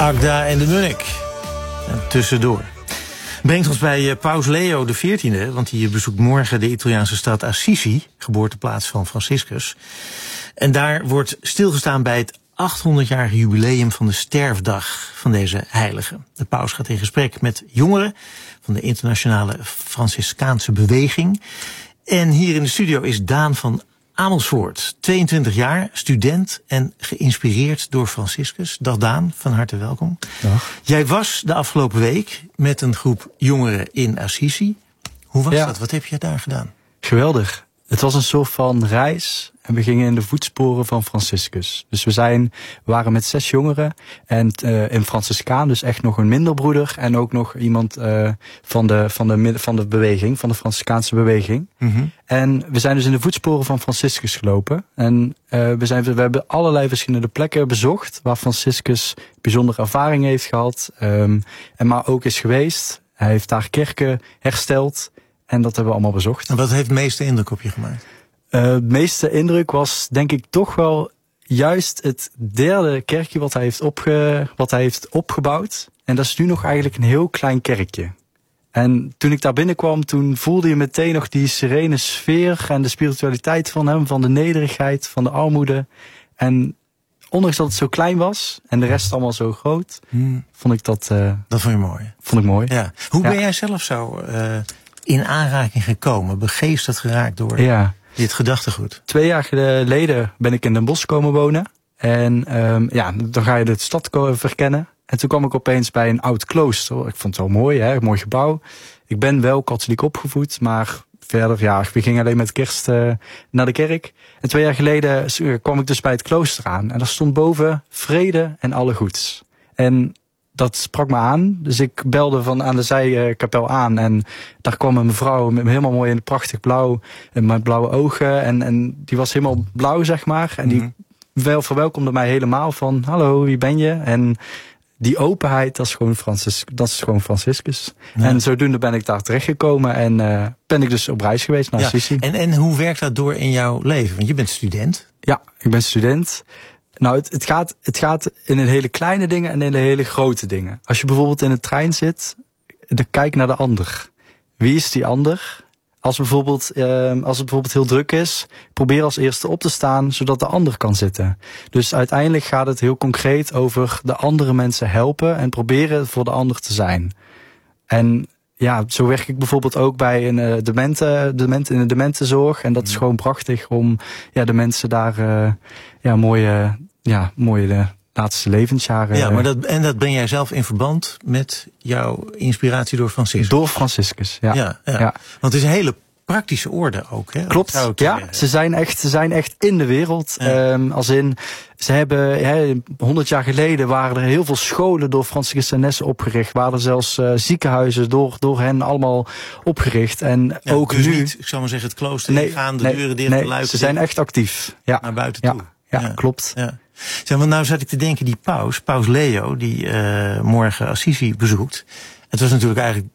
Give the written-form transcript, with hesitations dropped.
Agda en de Munnik. En tussendoor. Brengt ons bij Paus Leo XIV, want die bezoekt morgen de Italiaanse stad Assisi, geboorteplaats van Franciscus. En daar wordt stilgestaan bij het 800-jarige jubileum van de sterfdag van deze heilige. De paus gaat in gesprek met jongeren van de internationale Franciscaanse beweging. En hier in de studio is Daan van Amersfoort, 22 jaar, student en geïnspireerd door Franciscus. Dag Daan, van harte welkom. Dag. Jij was de afgelopen week met een groep jongeren in Assisi. Hoe was dat? Wat heb je daar gedaan? Geweldig. Het was een soort van reis en we gingen in de voetsporen van Franciscus. Dus we waren met 6 jongeren en een Franciscaan, dus echt nog een minderbroeder en ook nog iemand van de beweging, van de Franciscaanse beweging. Mm-hmm. En we zijn dus in de voetsporen van Franciscus gelopen. En we hebben allerlei verschillende plekken bezocht waar Franciscus bijzondere ervaring heeft gehad, maar ook is geweest. Hij heeft daar kerken hersteld. En dat hebben we allemaal bezocht. En wat heeft de meeste indruk op je gemaakt? Het meeste indruk was denk ik toch wel juist het derde kerkje wat hij heeft opgebouwd. En dat is nu nog eigenlijk een heel klein kerkje. En toen ik daar binnenkwam, toen voelde je meteen nog die serene sfeer en de spiritualiteit van hem, van de nederigheid, van de armoede. En ondanks dat het zo klein was en de rest allemaal zo groot, vond ik dat... Dat vond je mooi? Vond ik mooi. Ja. Hoe ben jij zelf zo in aanraking gekomen, begeesterd geraakt door dit gedachtegoed? 2 jaar geleden ben ik in Den Bosch komen wonen. En dan ga je de stad verkennen. En toen kwam ik opeens bij een oud klooster. Ik vond het wel mooi, hè, een mooi gebouw. Ik ben wel katholiek opgevoed, maar verder, we gingen alleen met kerst naar de kerk. En 2 jaar geleden kwam ik dus bij het klooster aan. En daar stond boven vrede en alle goeds. En dat sprak me aan. Dus ik belde aan de zijkapel aan. En daar kwam een mevrouw helemaal mooi in het prachtig blauw. Met blauwe ogen. En die was helemaal blauw, zeg maar. En die verwelkomde mij helemaal van, hallo, wie ben je? En die openheid, dat is gewoon Franciscus. Ja. En zodoende ben ik daar terechtgekomen. En ben ik dus op reis geweest naar Assisi. En hoe werkt dat door in jouw leven? Want je bent student. Ja, ik ben student. Nou, het gaat in een hele kleine dingen en in de hele grote dingen. Als je bijvoorbeeld in een trein zit, dan kijk naar de ander. Wie is die ander? Als het bijvoorbeeld heel druk is, probeer als eerste op te staan, zodat de ander kan zitten. Dus uiteindelijk gaat het heel concreet over de andere mensen helpen en proberen voor de ander te zijn. En ja, zo werk ik bijvoorbeeld ook bij een in de dementenzorg. En dat is gewoon prachtig om de mensen daar mooie de laatste levensjaren. Ja, maar dat breng jij zelf in verband met jouw inspiratie door Franciscus? Door Franciscus, ja. Want het is een hele praktische orde ook, hè? Klopt, ze zijn echt in de wereld. Ja. Als in, ze hebben 100 jaar geleden waren er heel veel scholen door Franciscanessen opgericht. Waren er zelfs ziekenhuizen door hen allemaal opgericht. En ook dus nu niet, ik zou maar zeggen, het klooster gaan, de deuren dicht, de luiken. Ze zijn echt actief. Ja. Naar buiten toe. Ja, klopt. Ja. Zeg, want nou zat ik te denken, die paus Leo, die morgen Assisi bezoekt. Het was natuurlijk eigenlijk